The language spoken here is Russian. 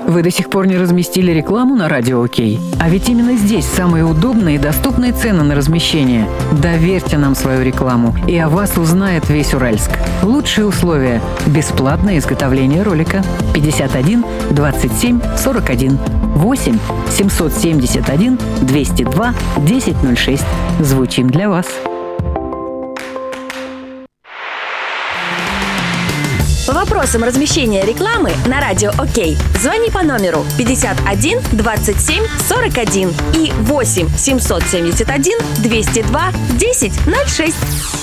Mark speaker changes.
Speaker 1: Вы до сих пор не разместили рекламу на Радио Окей? А ведь именно здесь самые удобные и доступные цены на размещение. Доверьте нам свою рекламу, и о вас узнает весь Уральск. Лучшие условия. Бесплатное изготовление ролика. 51 27 41 8 771 202 1006. Звучим для вас.
Speaker 2: По вопросам размещения рекламы на Радио Окей звони по номеру 51 27 41 и 8 771 202 1006.